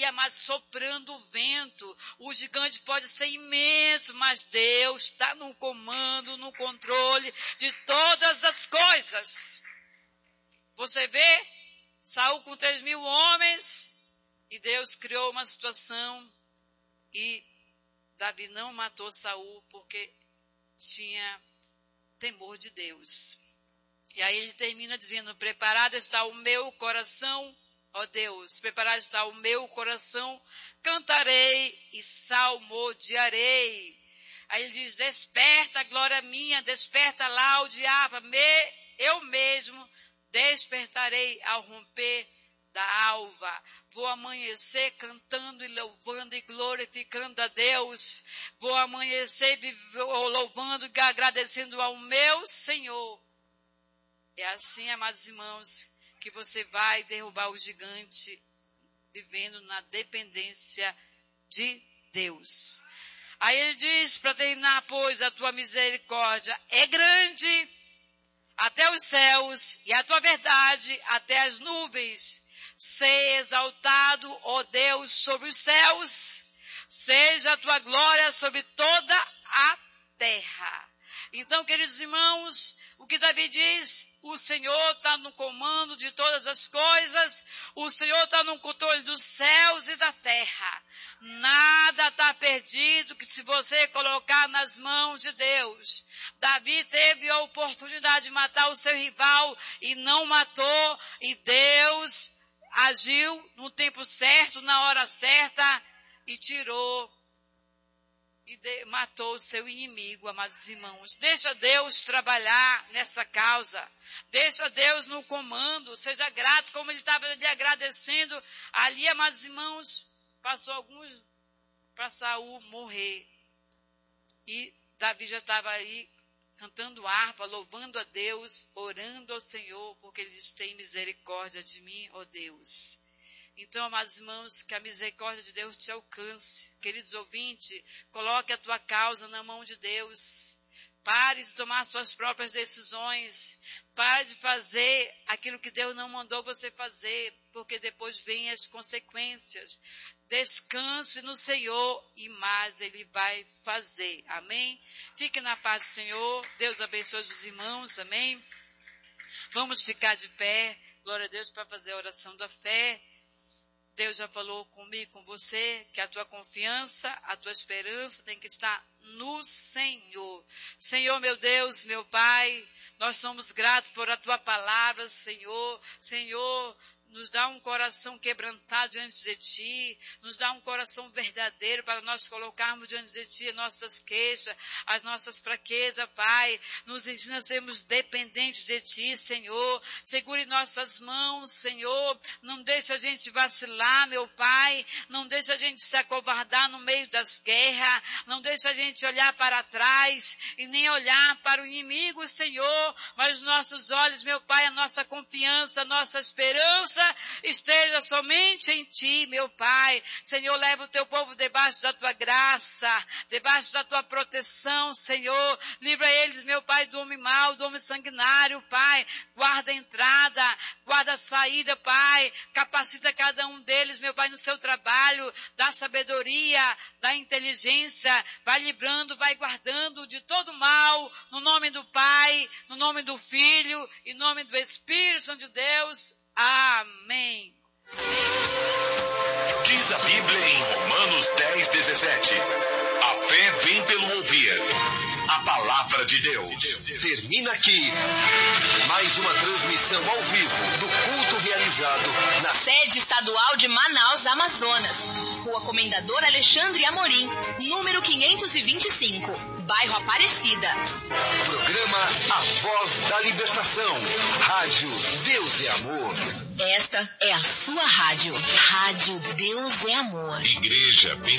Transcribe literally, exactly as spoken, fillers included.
amado, soprando o vento. O gigante pode ser imenso, mas Deus está no comando, no controle de todas as coisas. Você vê, Saul com três mil homens, e Deus criou uma situação, e Davi não matou Saul porque tinha temor de Deus. E aí ele termina dizendo, preparado está o meu coração, ó Deus, preparado está o meu coração, cantarei e salmodiarei. Aí ele diz, desperta, glória minha, desperta, laude, harpa, me, eu mesmo despertarei ao romper da alva. Vou amanhecer cantando e louvando e glorificando a Deus. Vou amanhecer louvando e agradecendo ao meu Senhor. É assim, amados irmãos, que você vai derrubar o gigante vivendo na dependência de Deus. Aí ele diz, para terminar, pois a tua misericórdia é grande até os céus e a tua verdade até as nuvens. Seja exaltado, ó Deus, sobre os céus, seja a tua glória sobre toda a terra. Então, queridos irmãos, o que Davi diz, o Senhor está no comando de todas as coisas, o Senhor está no controle dos céus e da terra. Nada está perdido que se você colocar nas mãos de Deus. Davi teve a oportunidade de matar o seu rival e não matou, e Deus agiu no tempo certo, na hora certa, e tirou e de, matou o seu inimigo, amados irmãos. Deixa Deus trabalhar nessa causa. Deixa Deus no comando. Seja grato, como ele estava lhe agradecendo. Ali, amados irmãos, passou alguns para Saul morrer. E Davi já estava ali cantando harpa, louvando a Deus, orando ao Senhor, porque ele diz, tem misericórdia de mim, ó Deus. Então, amados irmãos, que a misericórdia de Deus te alcance. Queridos ouvintes, coloque a tua causa na mão de Deus. Pare de tomar suas próprias decisões. Pare de fazer aquilo que Deus não mandou você fazer, porque depois vêm as consequências. Descanse no Senhor e mais Ele vai fazer. Amém? Fique na paz do Senhor. Deus abençoe os irmãos. Amém? Vamos ficar de pé. Glória a Deus para fazer a oração da fé. Deus já falou comigo, com você, que a tua confiança, a tua esperança tem que estar no Senhor. Senhor, meu Deus, meu Pai, nós somos gratos por a tua palavra, Senhor. Senhor, nos dá um coração quebrantado diante de Ti, nos dá um coração verdadeiro para nós colocarmos diante de Ti as nossas queixas, as nossas fraquezas, Pai. Nos ensina a sermos dependentes de Ti, Senhor. Segure nossas mãos, Senhor. Não deixa a gente vacilar, meu Pai. Não deixa a gente se acovardar no meio das guerras. Não deixa a gente olhar para trás e nem olhar para o inimigo, Senhor. Mas os nossos olhos, meu Pai, a nossa confiança, a nossa esperança esteja somente em Ti, meu Pai. Senhor, leva o Teu povo debaixo da Tua graça, debaixo da Tua proteção, Senhor. Livra eles, meu Pai, do homem mau, do homem sanguinário, Pai. Guarda a entrada, guarda a saída, Pai. Capacita cada um deles, meu Pai, no seu trabalho. Dá sabedoria, dá inteligência. Vai livrando, vai guardando de todo mal, no nome do Pai, no nome do Filho e no nome do Espírito Santo de Deus. Amém. Diz a Bíblia em Romanos dez, dezessete. A fé vem pelo ouvir a palavra de Deus. Termina aqui mais uma transmissão ao vivo do culto realizado na sede estadual de Manaus, Amazonas. Rua Comendador Alexandre Amorim, número quinhentos e vinte e cinco, bairro Aparecida. Programa A Voz da Libertação. Rádio Deus é Amor. Esta é a sua rádio. Rádio Deus é Amor. Igreja